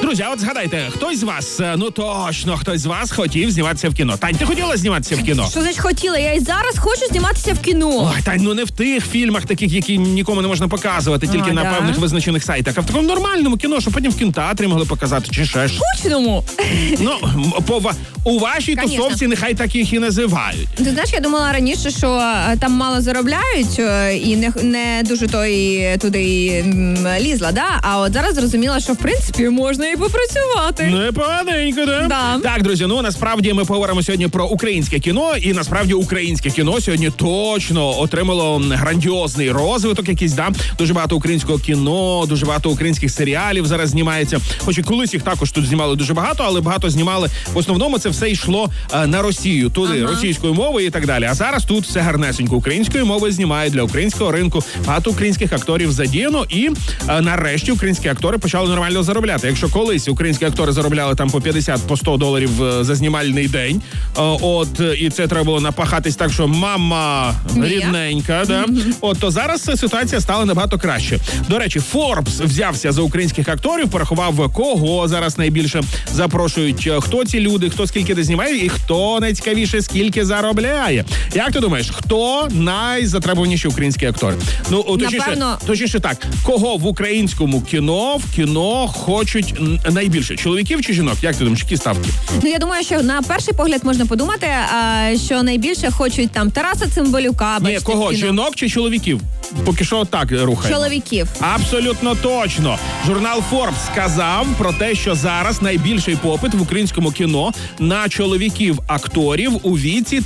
Друзі, а от згадайте, хтось з вас, ну точно, хтось з вас хотів зніматися в кіно. Тань, ти хотіла зніматися в кіно? Що значить хотіла? Я і зараз хочу зніматися в кіно. Ой, Тань, ну не в тих фільмах таких, які нікому не можна показувати, тільки на певних визначених сайтах, а в такому нормальному кіно, щоб потім в кінотеатрі могли показати, чи ще ж. Скучному. Ну, у вашій тусовці нехай так їх і називають. Ти знаєш, я думала раніше, що там мало заробляють і не дуже туди лізла, да? А от зараз зрозуміла, що в принципі можна і попрацювати. Непоганенько, да? Да. Так, друзі, ну насправді ми поговоримо сьогодні про українське кіно, і насправді українське кіно сьогодні точно отримало грандіозний розвиток якийсь, да? Дуже багато українського кіно, дуже багато українських серіалів зараз знімається. Хоч і колись їх також тут знімали дуже багато, але багато знімали. В основному це все йшло на Росію, туди, російською мовою і так далі. А зараз тут все гарнесенько українською мовою знімають для українського ринку. Багато українських акторів задіяно, і нарешті українські актори почали нормально заробляти. Якщо колись українські актори заробляли там по $50-100 за знімальний день, і це треба було напахатись так, що мама рідненька, да? То зараз ситуація стала набагато краще. До речі, Forbes взявся за українських акторів, порахував, кого зараз найбільше запрошують, хто ці люди, хто скільки де знімає і хто найцікавіше скільки заробляє. Як ти думаєш, хто найзатребуваніші українські актори? Ну, точніше так, кого в українському кіно хочуть найбільше? Чоловіків чи жінок? Як ти думаєш, які ставки? Ну, я думаю, що на перший погляд можна подумати, що найбільше хочуть там Тараса Цимбалюка. Ні, кого? Жінок чи чоловіків? Поки що так рухаємо. Чоловіків. Абсолютно точно. Журнал Forbes сказав про те, що зараз найбільший попит в українському кіно на чоловіків-акторів у віці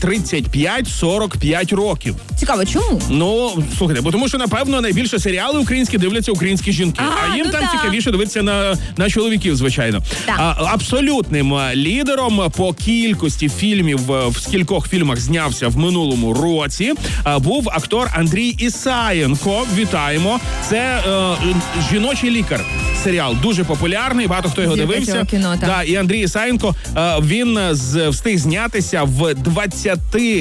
35-45 років. Цікаво, чому? Ну, слухайте, бо тому що, напевно, найбільше серіали українські дивляться українські жінки. А їм там цікавіше дивитися на чоловіків, звичайно. Абсолютним лідером по кількості фільмів, в скількох фільмах знявся в минулому році, був актор Андрій Ісаєнко. Вітаємо. Це «Жіночий лікар». Серіал дуже популярний, багато хто його дивився. Кіно, да, і Андрій Ісаєнко, він встиг знятися в 27,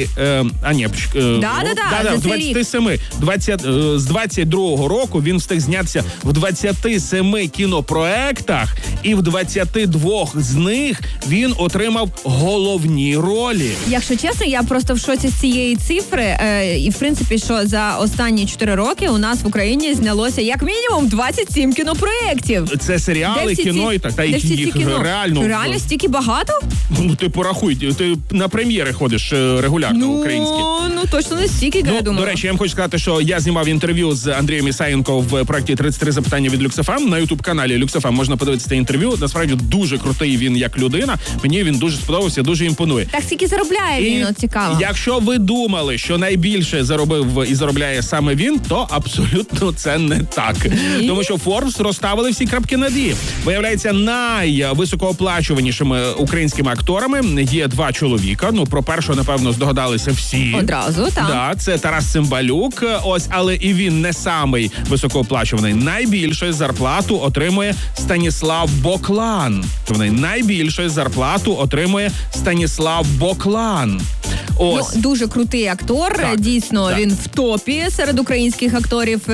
з 22-го року він встиг знятися в 27 кінопроектах, і в 22 з них він отримав головні ролі. Якщо чесно, я просто в шоці з цієї цифри. І, в принципі, що за останні 4 роки у нас в Україні знялося як мінімум 27 кінопроєктів. Це серіали, кіно і так. Та їх реально. Реально стільки багато? Ну, ти порахуй, ти на прем'єри ходиш регулярно українські. Ну, точно не стільки, я думаю. До речі, я вам хочу сказати, що я знімав інтерв'ю з Андрієм Ісаєнко в проєкті «33 запитання від Люкс.ФМ». На ютуб-каналі Люкс.ФМ можна подивитися це інтерв'ю. Насправді, дуже крутий він як людина. Мені він дуже сподобався, дуже імпонує. Так скільки заробляє він, цікаво. Якщо ви думали, що найбільше заробив і заробляє саме він, то абсолютно це не так. Тому що Forbes розставили всі крапки над «і». Виявляється, найвисокооплачуванішими українськими акторами є 2 чоловіка. Ну, про першого, напевно, здогадалися всі. Одразу, так. Да, це Тарас Цимбалюк, але і він не самий високооплачуваний. Найбільшу зарплату отримує Станіслав Боклан. Найбільшу зарплату отримує Станіслав Боклан. Дуже крутий актор, дійсно, він в топі серед українських акторів.